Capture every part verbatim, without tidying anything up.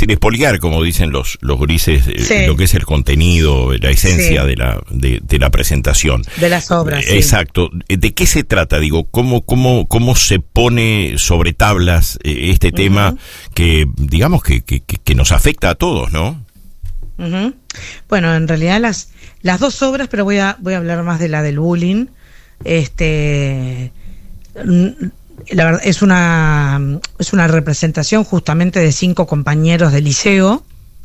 sin espoliar, como dicen los los grises, Sí. eh, lo que es el contenido, la esencia Sí. de la de, de la presentación. De las obras, Eh, sí. Exacto. ¿De qué se trata? Digo, ¿cómo cómo cómo se pone sobre tablas eh, este Uh-huh. tema que, digamos, que, que, que que nos afecta a todos, ¿no? Ujú. Bueno, en realidad las las dos obras, pero voy a voy a hablar más de la del bullying. Este, mm, la verdad es una es una representación justamente de cinco compañeros de liceo,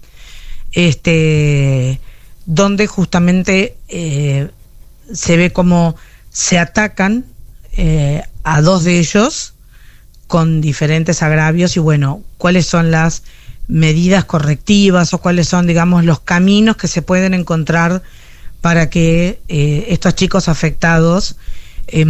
este, donde justamente eh, se ve cómo se atacan eh, a dos de ellos con diferentes agravios y bueno, cuáles son las medidas correctivas o cuáles son, digamos, los caminos que se pueden encontrar para que eh, estos chicos afectados eh,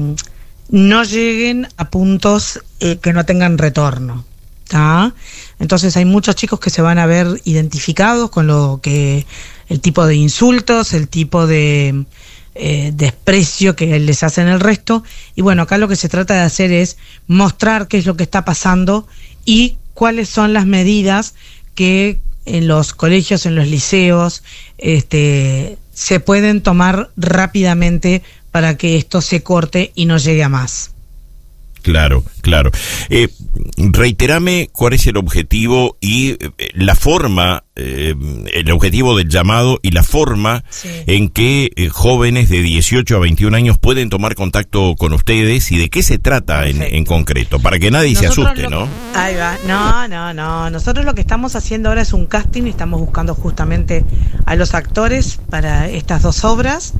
no lleguen a puntos eh, que no tengan retorno, ¿tá? Entonces hay muchos chicos que se van a ver identificados con lo que el tipo de insultos, el tipo de eh, desprecio que les hacen el resto, y bueno, acá lo que se trata de hacer es mostrar qué es lo que está pasando y cuáles son las medidas que en los colegios, en los liceos, este, se pueden tomar rápidamente para que esto se corte y no llegue a más. Claro, claro. Eh, reiterame cuál es el objetivo y eh, la forma, eh, el objetivo del llamado y la forma Sí. en que eh, jóvenes de dieciocho a veintiún años pueden tomar contacto con ustedes y de qué se trata en, en concreto, para que nadie Nosotros se asuste, lo- ¿no? Ahí va. No, no, no. Nosotros lo que estamos haciendo ahora es un casting y estamos buscando justamente a los actores para estas dos obras.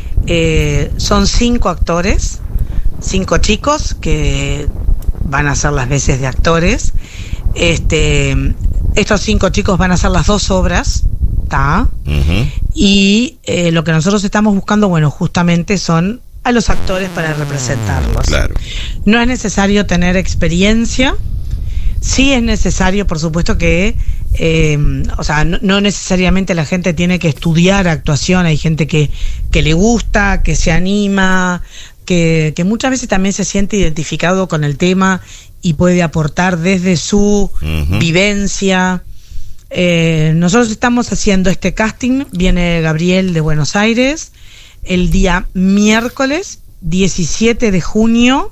Eh, son cinco actores, cinco chicos que van a hacer las veces de actores. Este, estos cinco chicos van a hacer las dos obras, ¿tá? Ujú. Y eh, lo que nosotros estamos buscando, bueno, justamente son a los actores para representarlos. Claro. No es necesario tener experiencia. Sí es necesario, por supuesto, que, eh, o sea, no, no necesariamente la gente tiene que estudiar actuación. Hay gente que, que le gusta, que se anima, que, que muchas veces también se siente identificado con el tema y puede aportar desde su Ujú. vivencia. Eh, nosotros estamos haciendo este casting, viene Gabriel de Buenos Aires, el día miércoles diecisiete de junio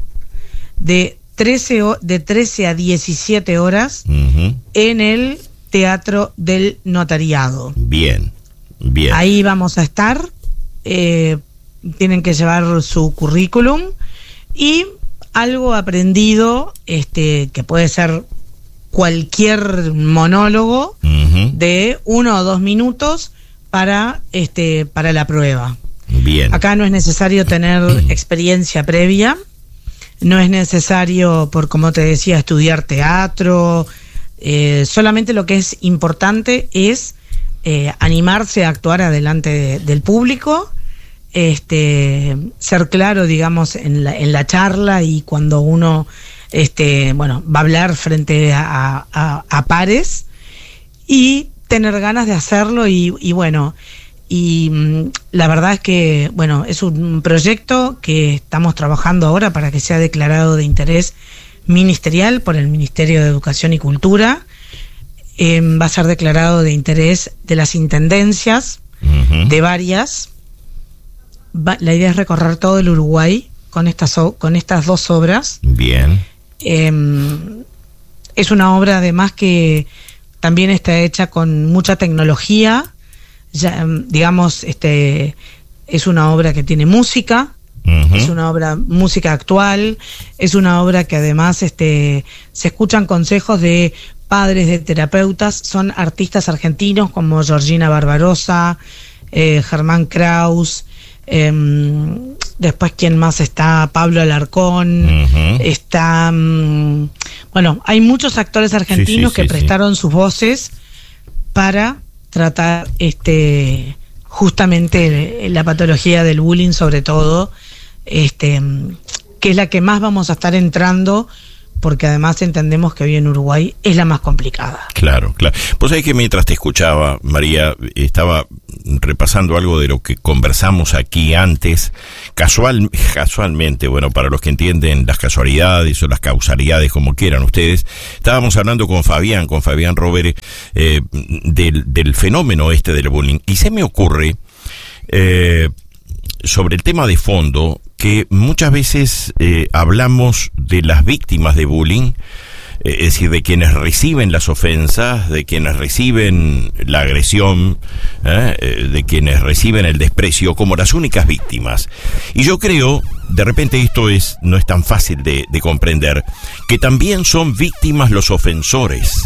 de trece, ho- de trece a diecisiete horas Ujú. en el Teatro del Notariado. Bien, bien. Ahí vamos a estar, eh, tienen que llevar su currículum y algo aprendido, este, que puede ser cualquier monólogo Ujú. de uno o dos minutos para, este, para la prueba. Bien. Acá no es necesario tener experiencia previa, no es necesario, por como te decía, estudiar teatro, eh, solamente lo que es importante es eh, animarse a actuar adelante de- del público, este, ser claro, digamos, en la, en la charla y cuando uno, este, bueno, va a hablar frente a, a, a pares y tener ganas de hacerlo y, y bueno, y mm, la verdad es que, bueno, es un proyecto que estamos trabajando ahora para que sea declarado de interés ministerial por el Ministerio de Educación y Cultura. Eh, va a ser declarado de interés de las intendencias, Ujú. de varias. Va- la idea es recorrer todo el Uruguay con estas, o- con estas dos obras. Bien. Eh, es una obra además que también está hecha con mucha tecnología. Ya, em, digamos, este, es una obra que tiene música, Ujú. es una obra, música actual, es una obra que además este, se escuchan consejos de padres, de terapeutas, son artistas argentinos como Georgina Barbarosa, eh, Germán Kraus, em, después quién más está, Pablo Alarcón, Ujú. está, mm, bueno, hay muchos actores argentinos Sí, sí, que sí, prestaron sus voces para tratar este justamente la patología del bullying, sobre todo, este, que es la que más vamos a estar entrando porque además entendemos que hoy en Uruguay es la más complicada. Claro, claro. Pues sabés que mientras te escuchaba, María, estaba repasando algo de lo que conversamos aquí antes, casual, casualmente, bueno, para los que entienden las casualidades o las causalidades, como quieran ustedes, estábamos hablando con Fabián, con Fabián Robert, eh, del, del fenómeno este del bullying, y se me ocurre, eh, sobre el tema de fondo, que muchas veces eh, hablamos de las víctimas de bullying, eh, es decir, de quienes reciben las ofensas, de quienes reciben la agresión, eh, de quienes reciben el desprecio, como las únicas víctimas. Y yo creo, de repente esto es no es tan fácil de, de comprender, que también son víctimas los ofensores.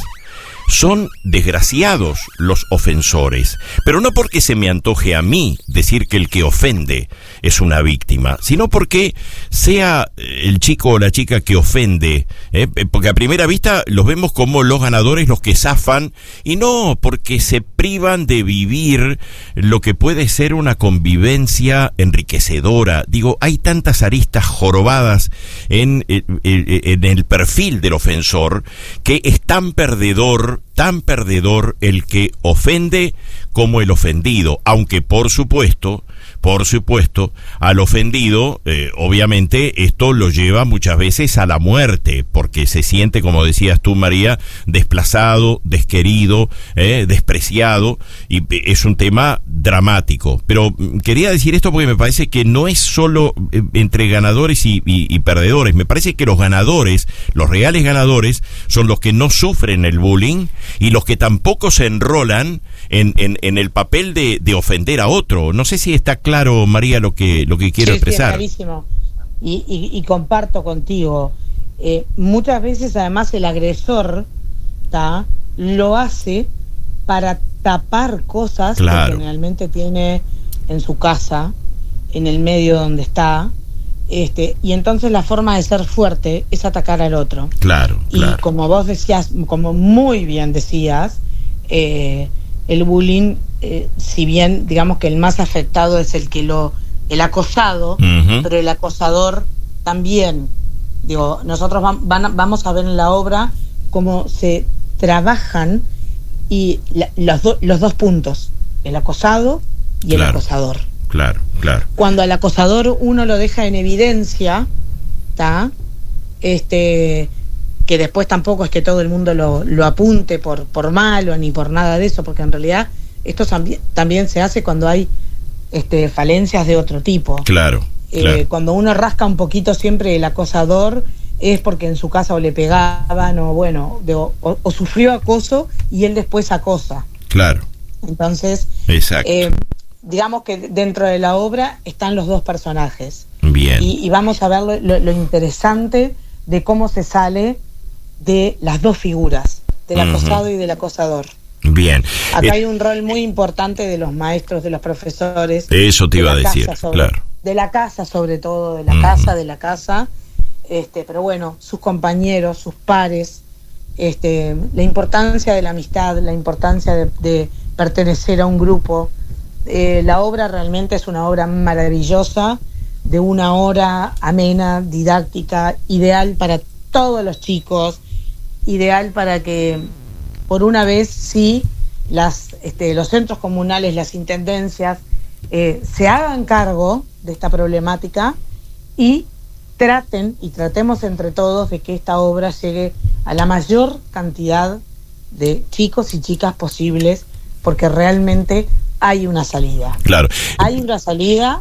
Son desgraciados los ofensores, pero no porque se me antoje a mí decir que el que ofende es una víctima, sino porque sea el chico o la chica que ofende, ¿eh? Porque a primera vista los vemos como los ganadores, los que zafan, y no porque se privan de vivir lo que puede ser una convivencia enriquecedora. Digo, hay tantas aristas jorobadas en, en, en el perfil del ofensor que es tan perdedor tan perdedor el que ofende como el ofendido, aunque por supuesto, por supuesto, al ofendido, eh, obviamente, esto lo lleva muchas veces a la muerte, porque se siente, como decías tú, María, desplazado, desquerido, eh, despreciado, y es un tema dramático. Pero quería decir esto porque me parece que no es solo eh, entre ganadores y, y, y perdedores. Me parece que los ganadores, los reales ganadores, son los que no sufren el bullying y los que tampoco se enrolan en, en, en el papel de, de ofender a otro. No sé si está claro, María, lo que lo que quiero sí, expresar. Sí, es clarísimo. Y, y, y comparto contigo. Eh, muchas veces, además, el agresor ¿ta? lo hace para tapar cosas claro. que generalmente tiene en su casa, en el medio donde está. Este, y entonces la forma de ser fuerte es atacar al otro. Claro, y claro. como vos decías, como muy bien decías, eh, el bullying, eh, si bien digamos que el más afectado es el que lo, el acosado, uh-huh. pero el acosador también. Digo, nosotros va, van, vamos a ver en la obra cómo se trabajan y la, los, do, los dos puntos, el acosado y claro. el acosador. Claro, claro. Cuando al acosador uno lo deja en evidencia, ¿tá? Este, que después tampoco es que todo el mundo lo, lo apunte por, por malo ni por nada de eso, porque en realidad esto también, también se hace cuando hay este, falencias de otro tipo. Claro, eh, claro. Cuando uno rasca un poquito siempre el acosador es porque en su casa o le pegaban o bueno, de, o, o sufrió acoso y él después acosa. Claro. Entonces, exacto. Eh, digamos que dentro de la obra están los dos personajes. Bien. Y, y vamos a ver lo, lo, lo interesante de cómo se sale de las dos figuras, del acosado uh-huh. y del acosador. Bien. Acá eh, hay un rol muy importante de los maestros, de los profesores. Eso te iba a decir, sobre, claro. De la casa, sobre todo, de la uh-huh. casa, de la casa. Este, pero bueno, sus compañeros, sus pares, este, la importancia de la amistad, la importancia de, de pertenecer a un grupo. Eh, la obra realmente es una obra maravillosa, de una hora amena, didáctica, ideal para todos los chicos, ideal para que por una vez sí las, este, los centros comunales, las intendencias eh, se hagan cargo de esta problemática y traten y tratemos entre todos de que esta obra llegue a la mayor cantidad de chicos y chicas posibles, porque realmente hay una salida. Claro. Hay una salida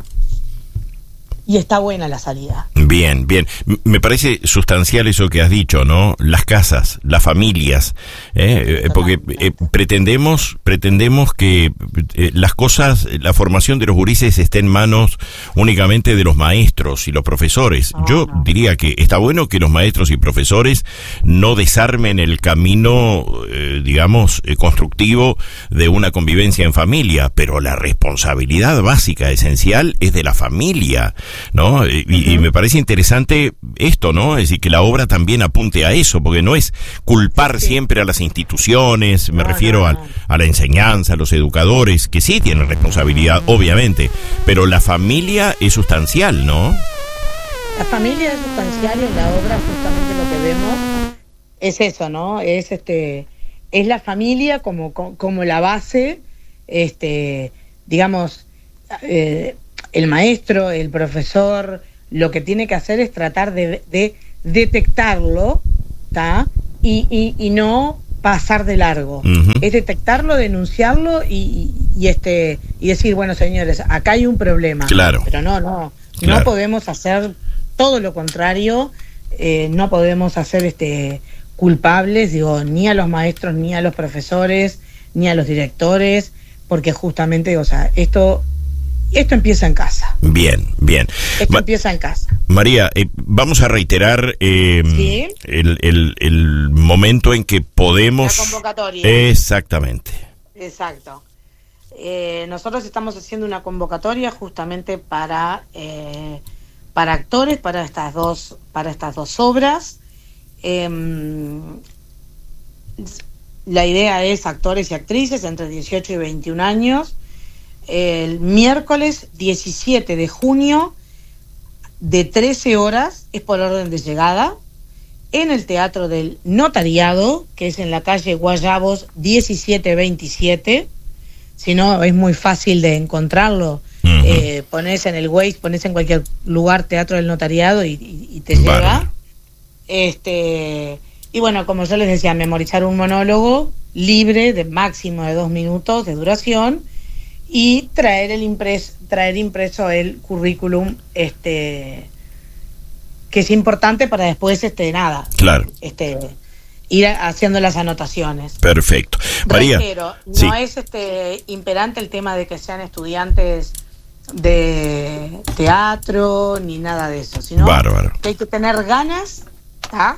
y está buena la salida. Bien, bien. Me parece sustancial eso que has dicho, ¿no? Las casas, las familias, ¿eh? Porque eh, pretendemos pretendemos que eh, las cosas, la formación de los gurises esté en manos únicamente de los maestros y los profesores. No, Yo no. diría que está bueno que los maestros y profesores no desarmen el camino, eh, digamos, eh, constructivo de una convivencia en familia, pero la responsabilidad básica, esencial, es de la familia, ¿no? Y, uh-huh. y me parece interesante esto, ¿no? Es decir, que la obra también apunte a eso, porque no es culpar sí. siempre a las instituciones, me no, refiero no, no. A, a la enseñanza, a los educadores, que sí tienen responsabilidad, uh-huh. obviamente, pero la familia es sustancial, ¿no? La familia es sustancial y en la obra justamente lo que vemos es eso, ¿no? Es este, es la familia como, como, como la base, este, digamos, eh, el maestro, el profesor, lo que tiene que hacer es tratar de, de detectarlo, ¿tá? Y, y, y no pasar de largo. Uh-huh. Es detectarlo, denunciarlo y, y, y este y decir, bueno, señores, acá hay un problema. Claro. Pero no, no, claro. no podemos hacer todo lo contrario, eh, no podemos hacer este culpables, digo, ni a los maestros, ni a los profesores, ni a los directores, porque justamente, o sea, esto esto empieza en casa. Bien, bien. Esto Ma- empieza en casa. María, eh, vamos a reiterar eh, ¿Sí? el, el, el momento en que podemos... La convocatoria. Exactamente. Exacto. Eh, nosotros estamos haciendo una convocatoria justamente para eh, para actores, para estas dos, para estas dos obras. Eh, la idea es actores y actrices entre dieciocho y veintiún años. El miércoles diecisiete de junio de trece horas, es por orden de llegada, en el Teatro del Notariado, que es en la calle Guayabos diecisiete veintisiete. Si no, es muy fácil de encontrarlo. Uh-huh. Eh, pones en el Waze, pones en cualquier lugar Teatro del Notariado y, y, y te vale. llega. Este, y bueno, como yo les decía, memorizar un monólogo libre de máximo de dos minutos de duración y traer el impres, traer impreso el currículum, este, que es importante para después, este, nada. Claro. Este, ir haciendo las anotaciones. Perfecto. María, Reitero, no sí. es este imperante el tema de que sean estudiantes de teatro ni nada de eso, sino Bárbaro. que hay que tener ganas, ¿tá?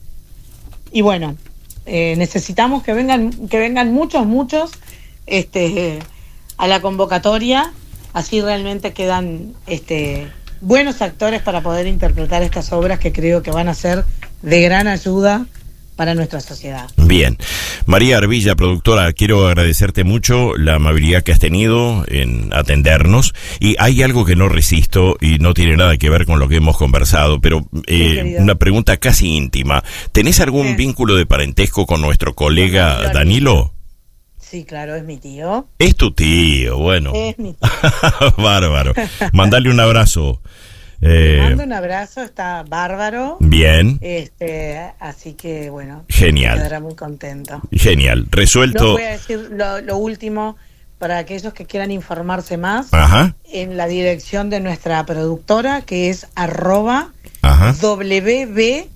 Y bueno, eh, necesitamos que vengan, que vengan muchos, muchos, este, a la convocatoria, así realmente quedan, este, buenos actores para poder interpretar estas obras que creo que van a ser de gran ayuda para nuestra sociedad. Bien. María Arvilla, productora, quiero agradecerte mucho la amabilidad que has tenido en atendernos. Y hay algo que no resisto y no tiene nada que ver con lo que hemos conversado, pero eh, una pregunta casi íntima. ¿Tenés algún sí. vínculo de parentesco con nuestro colega Danilo? Danilo? Sí, claro, es mi tío. Es tu tío, bueno. Es mi tío. Bárbaro. Mandale un abrazo. Eh, mando un abrazo, está bárbaro. Bien. Este, así que bueno. Genial. Quedará muy contento. Genial. Resuelto. No voy a decir lo, lo último para aquellos que quieran informarse más. Ajá. En la dirección de nuestra productora, que es arroba Ajá. wb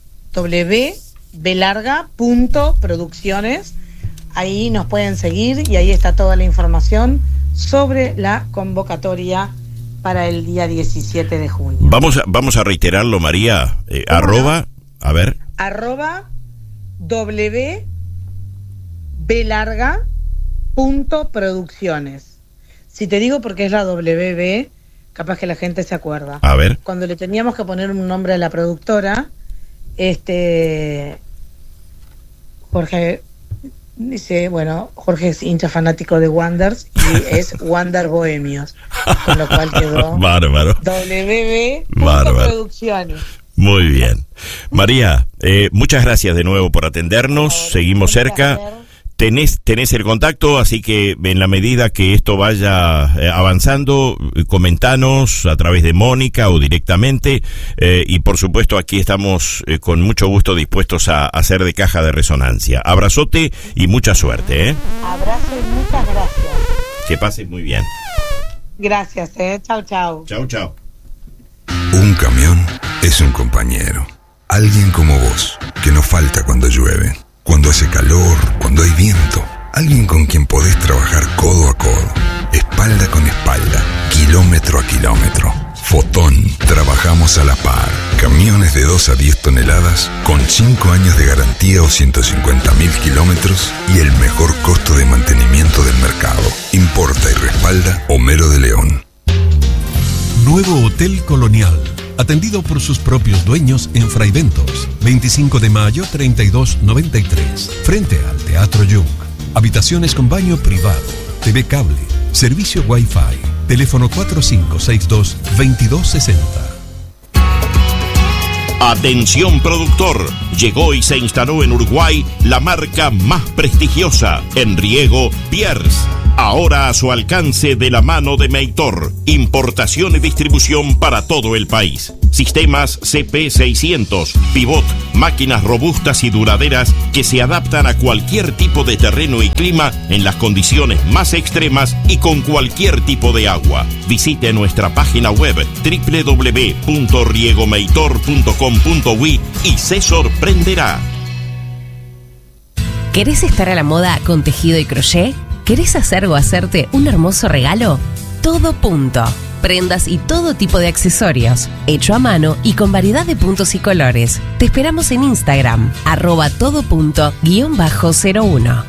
w b larga punto producciones. Ahí nos pueden seguir y ahí está toda la información sobre la convocatoria para el día diecisiete de junio. Vamos a, vamos a reiterarlo, María. Eh, arroba, a ver. Arroba wb larga punto producciones. Si te digo porque es la W B, capaz que la gente se acuerda. A ver. Cuando le teníamos que poner un nombre a la productora, este Jorge dice, bueno, Jorge es hincha fanático de Wanders y es Wander Bohemios, con lo cual quedó bárbaro. W B Bárbaro. Producciones. Muy bien. María, eh, muchas gracias de nuevo por atendernos, por seguimos cerca. Tenés, tenés el contacto, así que en la medida que esto vaya eh, avanzando, comentanos a través de Mónica o directamente, eh, y por supuesto aquí estamos eh, con mucho gusto dispuestos a, a hacer de caja de resonancia. Abrazote y mucha suerte, ¿eh? Abrazo y muchas gracias. Que pases muy bien. Gracias, eh. Chau, chau. Chau, chau. Un camión es un compañero, alguien como vos, que no falta cuando llueve. Cuando hace calor, cuando hay viento, alguien con quien podés trabajar codo a codo, espalda con espalda, kilómetro a kilómetro. Fotón, trabajamos a la par. Camiones de dos a diez toneladas, con cinco años de garantía o ciento cincuenta mil kilómetros y el mejor costo de mantenimiento del mercado. Importa y respalda Homero de León. Nuevo Hotel Colonial. Atendido por sus propios dueños en Fraiventos, veinticinco de mayo treinta y dos noventa y tres, frente al Teatro Jung. Habitaciones con baño privado, T V cable, servicio Wi-Fi, teléfono cuatro cinco seis dos, dos dos seis cero. Atención productor, llegó y se instaló en Uruguay la marca más prestigiosa en riego, Pierce. Ahora a su alcance de la mano de Meitor. Importación y distribución para todo el país. Sistemas C P seiscientos, pivot, máquinas robustas y duraderas que se adaptan a cualquier tipo de terreno y clima en las condiciones más extremas y con cualquier tipo de agua. Visite nuestra página web doble u doble u doble u punto riegomeitor punto com punto uy y se sorprenderá. ¿Querés estar a la moda con tejido y crochet? ¿Querés hacer o hacerte un hermoso regalo? Todo Punto. Prendas y todo tipo de accesorios, hecho a mano y con variedad de puntos y colores. Te esperamos en Instagram, arroba todo punto guión bajo cero uno.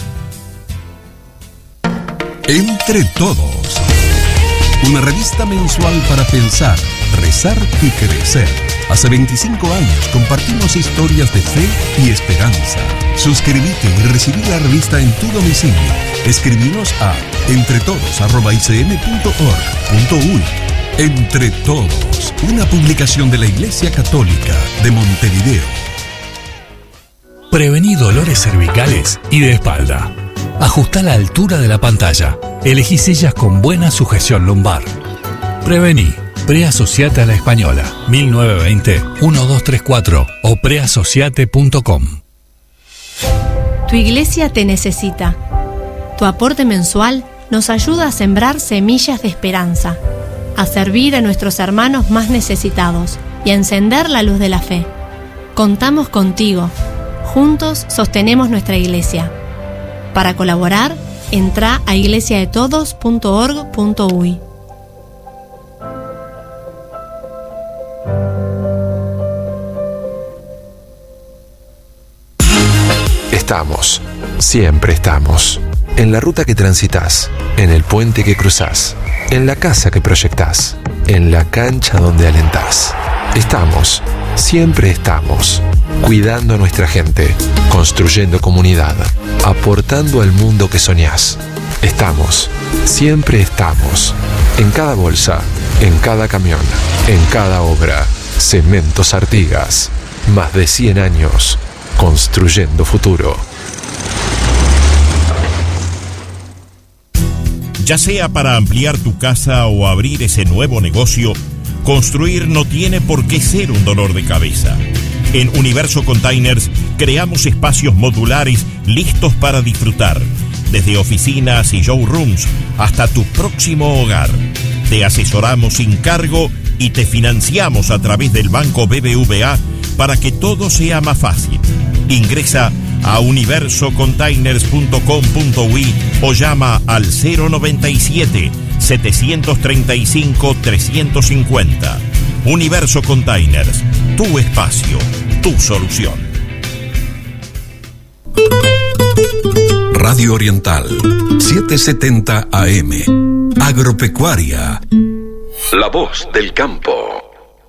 Entre Todos. Una revista mensual para pensar, rezar y crecer. Hace veinticinco años compartimos historias de fe y esperanza. Suscríbete y recibí la revista en tu domicilio. Escribinos a entretodos arroba i c m punto org punto uy. Entre Todos, una publicación de la Iglesia Católica de Montevideo. Prevení dolores cervicales y de espalda. Ajusta la altura de la pantalla. Elegí sillas con buena sujeción lumbar. Prevení. Preasociate a la Española, mil novecientos veinte, uno dos tres cuatro o preasociate punto com. Tu iglesia te necesita. Tu aporte mensual nos ayuda a sembrar semillas de esperanza, a servir a nuestros hermanos más necesitados y a encender la luz de la fe. Contamos contigo. Juntos sostenemos nuestra iglesia. Para colaborar, entra a iglesia de todos punto org punto uy. Estamos, siempre estamos. En la ruta que transitas, en el puente que cruzás, en la casa que proyectás, en la cancha donde alentás. Estamos, siempre estamos. Cuidando a nuestra gente, construyendo comunidad, aportando al mundo que soñás. Estamos, siempre estamos. En cada bolsa, en cada camión, en cada obra. Cementos Artigas. Más de cien años. Construyendo futuro. Ya sea para ampliar tu casa o abrir ese nuevo negocio, construir no tiene por qué ser un dolor de cabeza. En Universo Containers creamos espacios modulares listos para disfrutar, desde oficinas y showrooms hasta tu próximo hogar. Te asesoramos sin cargo y te financiamos a través del Banco B B V A para que todo sea más fácil. Ingresa a universo containers punto com punto uy o llama al cero noventa y siete, setecientos treinta y cinco, trescientos cincuenta. Universo Containers, tu espacio, tu solución. Radio Oriental, setecientos setenta A M. Agropecuaria. La voz del campo.